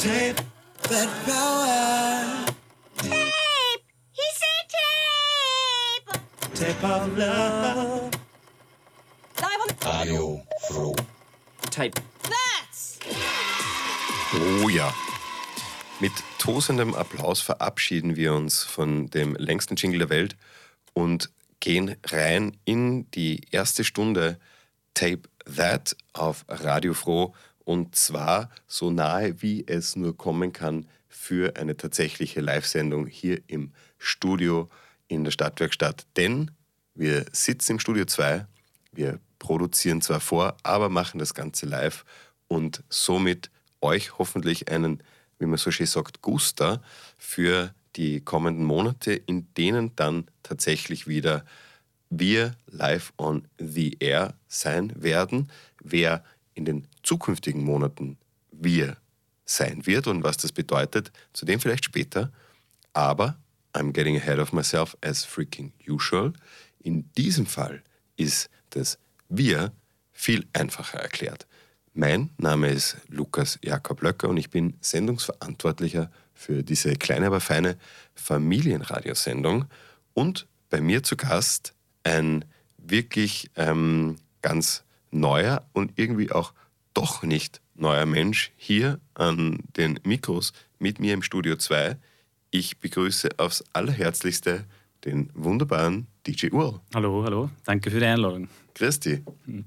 Tape that power. Tape! He said tape! Tape of love. Live on Radio Froh. Tape. That's! Oh ja. Mit tosendem Applaus verabschieden wir uns von dem längsten Jingle der Welt und gehen rein in die erste Stunde Tape That auf Radio Froh, und zwar so nahe, wie es nur kommen kann für eine tatsächliche Live-Sendung hier im Studio in der Stadtwerkstatt. Denn wir sitzen im Studio 2, wir produzieren zwar vor, aber machen das Ganze live und somit euch hoffentlich einen, wie man so schön sagt, Guster für die kommenden Monate, in denen dann tatsächlich wieder wir live on the air sein werden. Wer in den zukünftigen Monaten wir sein wird und was das bedeutet, zu dem vielleicht später. Aber I'm getting ahead of myself as freaking usual. In diesem Fall ist das wir viel einfacher erklärt. Mein Name ist Lukas Jakob Löcker und ich bin Sendungsverantwortlicher für diese kleine, aber feine Familienradiosendung. Und bei mir zu Gast ein wirklich ganz neuer und irgendwie auch doch nicht neuer Mensch hier an den Mikros mit mir im Studio 2. Ich begrüße aufs Allerherzlichste den wunderbaren DJ Url. Hallo, danke für die Einladung. Grüß dich.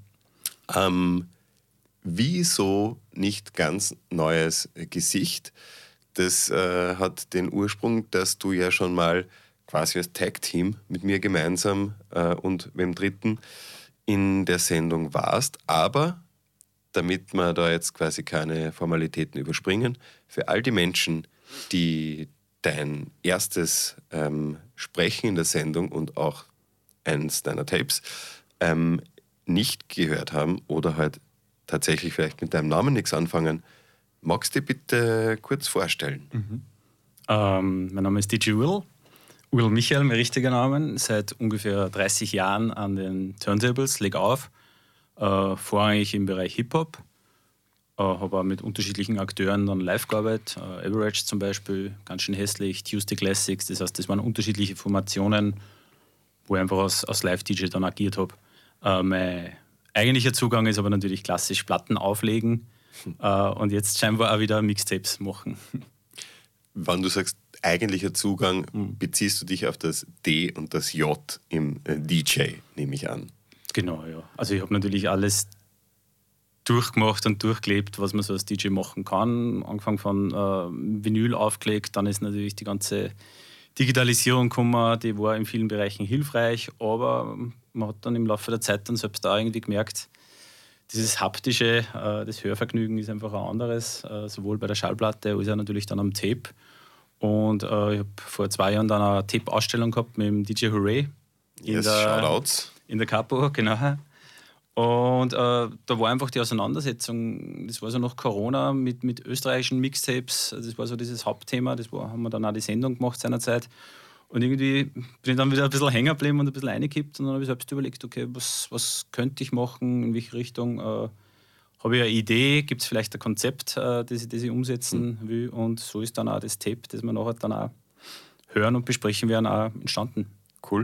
Wieso nicht ganz neues Gesicht? Das hat den Ursprung, dass du ja schon mal quasi als Tag-Team mit mir gemeinsam und mit dem Dritten in der Sendung warst. Aber damit wir da jetzt quasi keine Formalitäten überspringen, für all die Menschen, die dein erstes Sprechen in der Sendung und auch eins deiner Tapes nicht gehört haben oder halt tatsächlich vielleicht mit deinem Namen nichts anfangen, magst du dich bitte kurz vorstellen? Mein Name ist DJ Will Michael, mein richtiger Name. Seit ungefähr 30 Jahren an den Turntables, leg auf. Vorrangig im Bereich Hip-Hop. Habe auch mit unterschiedlichen Akteuren dann live gearbeitet. Average zum Beispiel, ganz schön hässlich, Tuesday Classics. Das heißt, das waren unterschiedliche Formationen, wo ich einfach als Live-DJ dann agiert habe. Mein eigentlicher Zugang ist aber natürlich klassisch Platten auflegen und jetzt scheinbar auch wieder Mixtapes machen. Wenn du sagst, eigentlicher Zugang, beziehst du dich auf das D und das J im DJ, nehme ich an. Genau, ja. Also ich habe natürlich alles durchgemacht und durchgelebt, was man so als DJ machen kann. Angefangen von Vinyl aufgelegt, dann ist natürlich die ganze Digitalisierung gekommen, die war in vielen Bereichen hilfreich, aber man hat dann im Laufe der Zeit dann selbst auch irgendwie gemerkt, dieses haptische, das Hörvergnügen ist einfach ein anderes, sowohl bei der Schallplatte als auch natürlich dann am Tape. Und ich habe vor 2 Jahren dann eine Tape-Ausstellung gehabt mit dem DJ Hooray Shoutouts. In der Capo, genau. Und da war einfach die Auseinandersetzung, das war so nach Corona mit österreichischen Mixtapes, das war so dieses Hauptthema, haben wir dann auch die Sendung gemacht seinerzeit. Und irgendwie bin ich dann wieder ein bisschen hängen geblieben und ein bisschen reingekippt und dann habe ich selbst überlegt, okay, was könnte ich machen, in welche Richtung, habe ich eine Idee, gibt es vielleicht ein Konzept, das ich umsetzen will, und so ist dann auch das Tape, das wir nachher dann auch hören und besprechen werden, auch entstanden. Cool.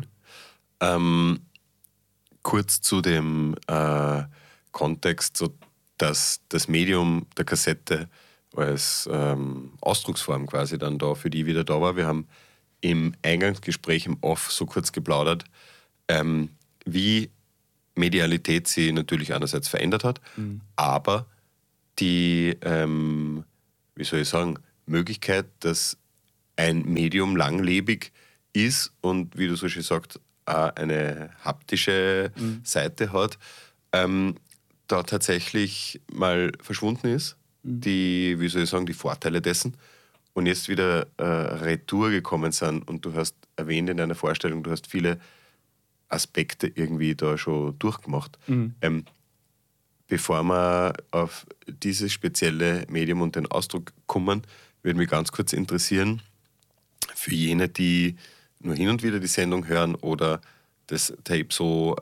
Kurz zu dem Kontext, so dass das Medium der Kassette als Ausdrucksform quasi dann da für die wieder da war. Wir haben im Eingangsgespräch im Off so kurz geplaudert, wie Medialität sie natürlich einerseits verändert hat, aber die, wie soll ich sagen, Möglichkeit, dass ein Medium langlebig ist und, wie du so schön sagst, auch eine haptische Seite hat, da tatsächlich mal verschwunden ist, die, wie soll ich sagen, die Vorteile dessen, und jetzt wieder retour gekommen sind. Und du hast erwähnt in deiner Vorstellung, du hast viele Aspekte irgendwie da schon durchgemacht. Bevor wir auf dieses spezielle Medium und den Ausdruck kommen, würde mich ganz kurz interessieren, für jene, die nur hin und wieder die Sendung hören oder das Tape so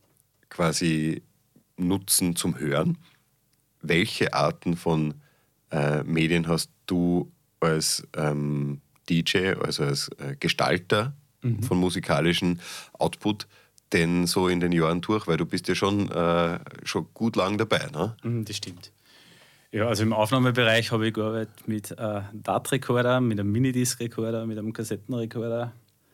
quasi nutzen zum Hören, welche Arten von Medien hast du als DJ, also als Gestalter von musikalischen Output, denn so in den Jahren durch? Weil du bist ja schon gut lang dabei, ne? Das stimmt. Ja, also im Aufnahmebereich habe ich gearbeitet mit DAT-Recorder, mit einem Minidisc-Recorder, mit einem Kassettenrekorder,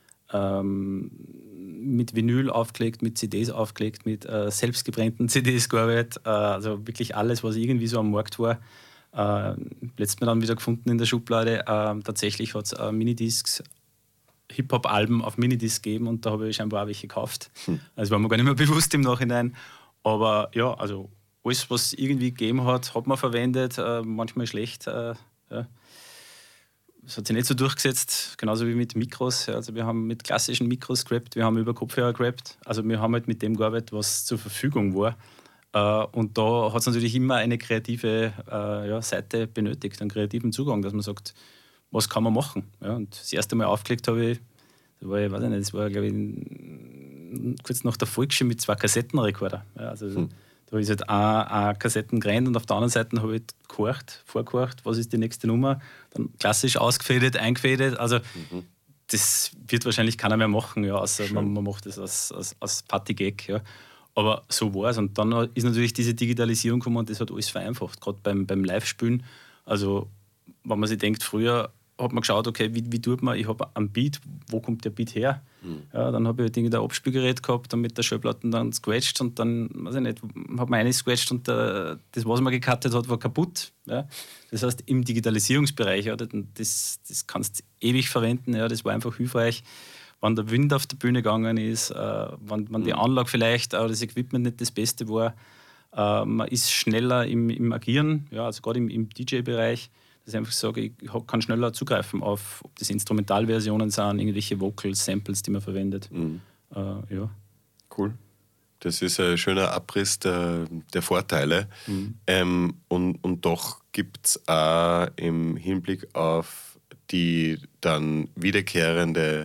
mit Vinyl aufgelegt, mit CDs aufgelegt, mit selbstgebrannten CDs gearbeitet. Also wirklich alles, was irgendwie so am Markt war. Letztes Mal dann wieder gefunden in der Schublade. Tatsächlich hat es Minidiscs, Hip-Hop-Alben auf Minidisc gegeben und da habe ich scheinbar auch welche gekauft. Also war mir gar nicht mehr bewusst im Nachhinein. Aber ja, also alles, was es irgendwie gegeben hat, hat man verwendet. Manchmal schlecht. Ja. Das hat sich nicht so durchgesetzt, genauso wie mit Mikros. Also wir haben mit klassischen Mikros gerappt, wir haben über Kopfhörer gerappt. Also wir haben halt mit dem gearbeitet, was zur Verfügung war. Und da hat es natürlich immer eine kreative Seite benötigt, einen kreativen Zugang, dass man sagt, was kann man machen. Ja, und das erste Mal aufgelegt habe ich, das war glaube ich kurz nach der Volksschule mit 2 Kassettenrekorder. Ja, also da ist halt eine Kassetten gerannt und auf der anderen Seite habe ich vorgehorcht, was ist die nächste Nummer, dann klassisch ausgefädelt, eingefädelt. Also das wird wahrscheinlich keiner mehr machen, ja, außer man macht das als Partygag. Ja. Aber so war es. Und dann ist natürlich diese Digitalisierung gekommen und das hat alles vereinfacht, gerade beim Live-Spielen. Also wenn man sich denkt, früher hat man geschaut, okay, wie tut man, ich habe einen Beat, wo kommt der Beat her? Ja, dann habe ich ein Abspielgerät gehabt, dann mit der Schallplatte dann gesquetscht und dann, weiß ich nicht, hat man eine gesquetscht und das, was man gecuttet hat, war kaputt. Ja. Das heißt, im Digitalisierungsbereich, ja, das kannst du ewig verwenden, ja, das war einfach hilfreich. Wenn der Wind auf der Bühne gegangen ist, wenn die Anlage vielleicht, das Equipment nicht das Beste war, man ist schneller im Agieren, ja, also gerade im DJ-Bereich, dass ich einfach sage, ich kann schneller zugreifen auf, ob das Instrumentalversionen sind, irgendwelche Vocals, Samples, die man verwendet. Ja. Cool. Das ist ein schöner Abriss der Vorteile. Und doch gibt es auch im Hinblick auf die dann wiederkehrende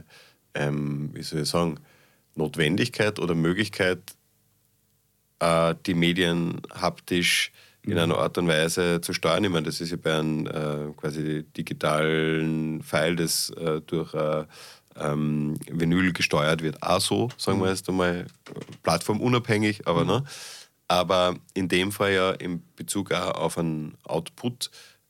Notwendigkeit oder Möglichkeit, die Medien haptisch in einer Art und Weise zu steuern. Ich meine, das ist ja bei einem quasi digitalen File, das durch Vinyl gesteuert wird, auch so, sagen wir jetzt einmal, plattformunabhängig, aber ne? Aber in dem Fall ja in Bezug auch auf einen Output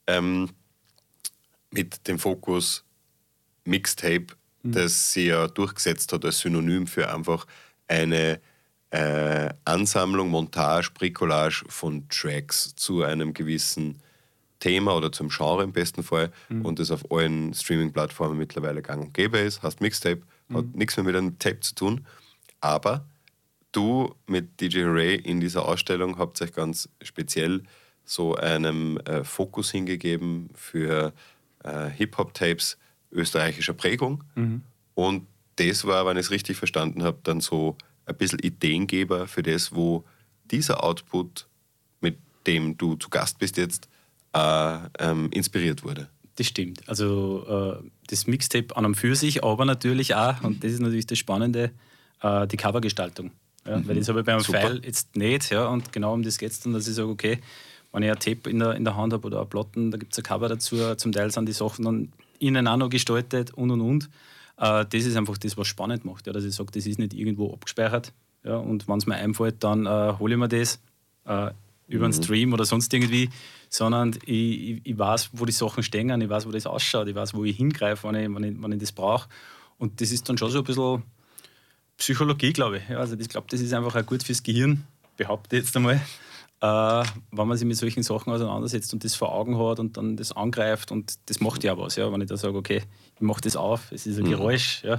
mit dem Fokus Mixtape, das sich ja durchgesetzt hat als Synonym für einfach eine Ansammlung, Montage, Bricolage von Tracks zu einem gewissen Thema oder zum Genre im besten Fall und das auf allen Streaming-Plattformen mittlerweile gang und gäbe ist. Heißt Mixtape, hat nichts mehr mit einem Tape zu tun, aber du mit DJ Ray in dieser Ausstellung habt euch ganz speziell so einem Fokus hingegeben für Hip-Hop-Tapes österreichischer Prägung und das war, wenn ich es richtig verstanden habe, dann so ein bisschen Ideengeber für das, wo dieser Output, mit dem du zu Gast bist jetzt, inspiriert wurde. Das stimmt. Also das Mixtape an und für sich, aber natürlich auch, und das ist natürlich das Spannende, die Covergestaltung. Ja, weil das habe ich bei einem File jetzt nicht. Ja, und genau um das geht es dann, dass ich sage, okay, wenn ich ein Tape in der Hand habe oder ein Platten, da gibt es ein Cover dazu, zum Teil sind die Sachen dann innen auch noch gestaltet und. Das ist einfach das, was spannend macht, ja, dass ich sage, das ist nicht irgendwo abgespeichert. Ja, und wenn es mir einfällt, dann hole ich mir das über einen Stream oder sonst irgendwie, sondern ich weiß, wo die Sachen stehen, ich weiß, wo das ausschaut, ich weiß, wo ich hingreife, wenn ich das brauche. Und das ist dann schon so ein bisschen Psychologie, glaube ich. Ja, also ich glaube, das ist einfach auch gut fürs Gehirn, behaupte ich jetzt einmal, wenn man sich mit solchen Sachen auseinandersetzt und das vor Augen hat und dann das angreift und das macht ja was, ja, wenn ich da sage, okay, ich mache das auf, es ist ein Geräusch, ja.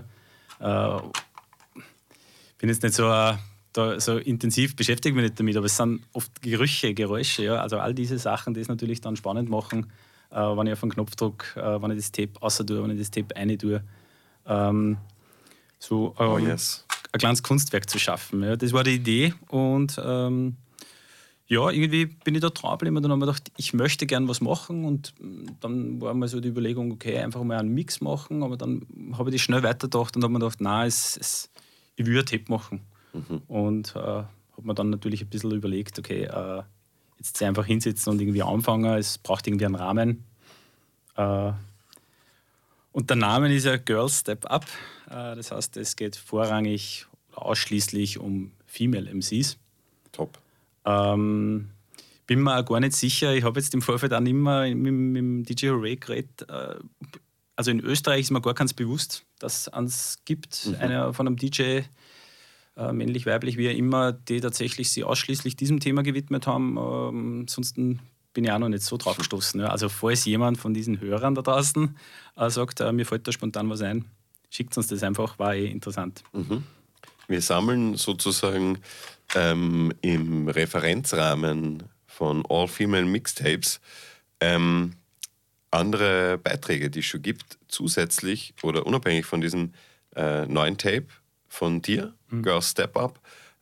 Bin jetzt nicht so intensiv, beschäftige mich nicht damit, aber es sind oft Gerüche, Geräusche, ja, also all diese Sachen, die es natürlich dann spannend machen, wenn ich auf einen Knopf drücke, wenn ich das Tape raus tue, wenn ich das Tape rein tue. Ein kleines Kunstwerk zu schaffen. Ja. Das war die Idee und ja, irgendwie bin ich da dran geblieben und dann habe ich gedacht, ich möchte gern was machen und dann war mal so die Überlegung, okay, einfach mal einen Mix machen, aber dann habe ich das schnell weitergedacht und habe mir gedacht, nein, ich will ein Tape machen. Und habe mir dann natürlich ein bisschen überlegt, okay, jetzt sich einfach hinsetzen und irgendwie anfangen. Es braucht irgendwie einen Rahmen. Und der Name ist ja Girls Step Up. Das heißt, es geht vorrangig ausschließlich um Female MCs. Top. Bin mir auch gar nicht sicher. Ich habe jetzt im Vorfeld auch nicht mehr mit dem DJ Ray geredet. Also in Österreich ist mir gar keins bewusst, dass es eins gibt, einer von einem DJ, männlich, weiblich, wie auch immer, die tatsächlich sich ausschließlich diesem Thema gewidmet haben. Ansonsten bin ich auch noch nicht so drauf gestoßen. Ja. Also falls jemand von diesen Hörern da draußen sagt, mir fällt da spontan was ein, schickt uns das einfach, war interessant. Wir sammeln sozusagen im Referenzrahmen von All-Female Mixtapes andere Beiträge, die es schon gibt, zusätzlich oder unabhängig von diesem neuen Tape von dir, Girls Step Up,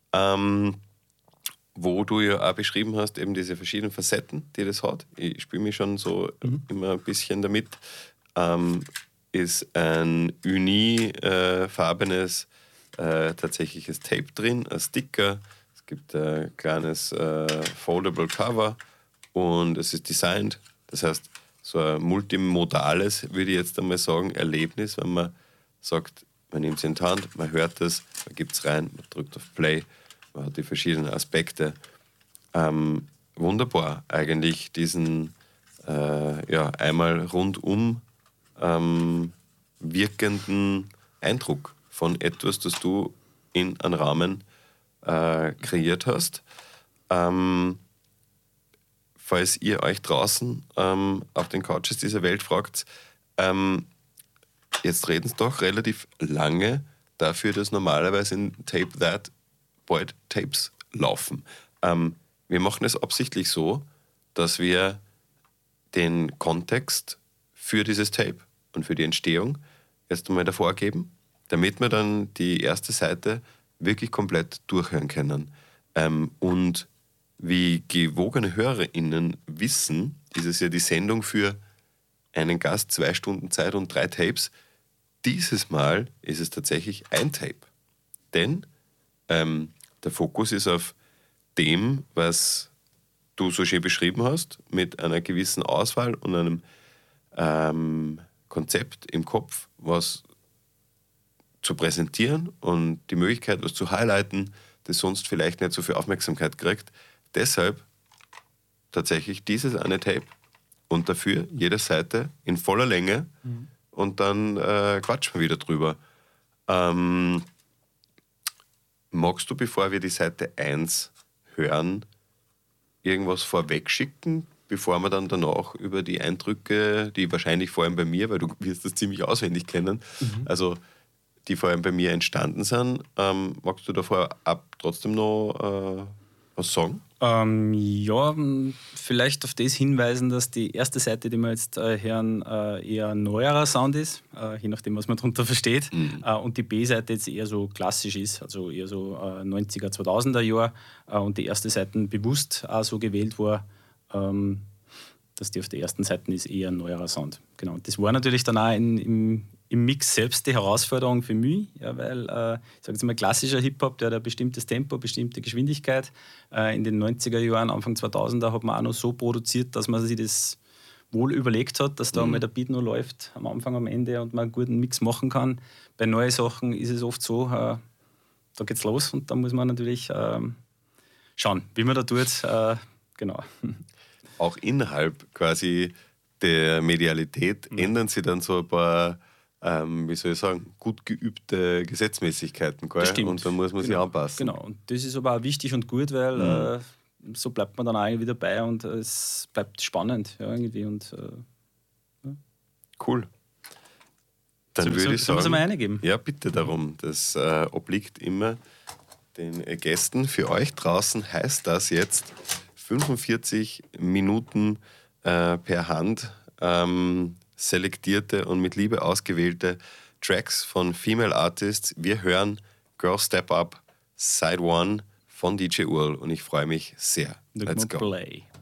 wo du ja auch beschrieben hast, eben diese verschiedenen Facetten, die das hat. Ich spiele mich schon so immer ein bisschen damit. Ist ein unifarbenes tatsächliches Tape drin, ein Sticker. Es gibt ein kleines foldable Cover und es ist designed. Das heißt, so ein multimodales, würde ich jetzt einmal sagen, Erlebnis, wenn man sagt, man nimmt es in die Hand, man hört es, man gibt es rein, man drückt auf Play, man hat die verschiedenen Aspekte. Wunderbar, eigentlich diesen einmal rundum wirkenden Eindruck von etwas, das du in einem Rahmen kreiert hast. Falls ihr euch draußen auf den Couches dieser Welt fragt, jetzt reden es doch relativ lange dafür, dass normalerweise in Tape That bald Tapes laufen. Wir machen es absichtlich so, dass wir den Kontext für dieses Tape und für die Entstehung erst einmal davor geben, damit wir dann die erste Seite wirklich komplett durchhören können. Und wie gewogene HörerInnen wissen, ist es ja die Sendung für einen Gast, 2 Stunden Zeit und 3 Tapes. Dieses Mal ist es tatsächlich ein Tape. Denn der Fokus ist auf dem, was du so schön beschrieben hast, mit einer gewissen Auswahl und einem Konzept im Kopf, was zu präsentieren und die Möglichkeit, was zu highlighten, das sonst vielleicht nicht so viel Aufmerksamkeit kriegt. Deshalb tatsächlich dieses eine Tape und dafür jede Seite in voller Länge und dann quatschen wir wieder drüber. Magst du, bevor wir die Seite 1 hören, irgendwas vorweg schicken, bevor wir dann danach über die Eindrücke, die wahrscheinlich vor allem bei mir, weil du wirst das ziemlich auswendig kennen, also die vor allem bei mir entstanden sind, magst du davor trotzdem noch was sagen? Ja, vielleicht auf das hinweisen, dass die erste Seite, die wir jetzt hören, eher ein neuerer Sound ist, je nachdem, was man darunter versteht. Und die B-Seite jetzt eher so klassisch ist, also eher so 90er, 2000er Jahr. Und die erste Seite bewusst auch so gewählt war, dass die auf der ersten Seite ist eher ein neuerer Sound. Genau. Und das war natürlich dann auch im Mix selbst die Herausforderung für mich, ja, weil ich sage jetzt mal, klassischer Hip-Hop, der hat ein bestimmtes Tempo, bestimmte Geschwindigkeit. In den 90er Jahren, Anfang 2000er hat man auch noch so produziert, dass man sich das wohl überlegt hat, dass da mal der Beat noch läuft, am Anfang, am Ende und man einen guten Mix machen kann. Bei neuen Sachen ist es oft so, da geht's los und da muss man natürlich schauen, wie man da tut. Genau. Auch innerhalb quasi der Medialität ändern sich dann so ein paar wie soll ich sagen, gut geübte Gesetzmäßigkeiten. Gell? Und dann muss man sich anpassen. Genau, und das ist aber auch wichtig und gut, weil so bleibt man dann auch irgendwie dabei und es bleibt spannend. Ja, irgendwie und, Cool. Dann würde ich sagen, mal eingeben? Ja, bitte darum. Das obliegt immer den Gästen. Für euch draußen heißt das jetzt 45 Minuten per Hand selektierte und mit Liebe ausgewählte Tracks von Female Artists. Wir hören Girl Step Up Side 1 von DJ Url und ich freue mich sehr. Let's go. Play.